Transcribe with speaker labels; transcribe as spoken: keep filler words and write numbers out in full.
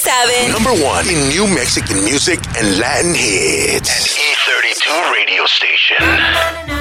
Speaker 1: seven.
Speaker 2: Number one in new Mexican music and Latin hits.
Speaker 3: An E thirty-two radio station.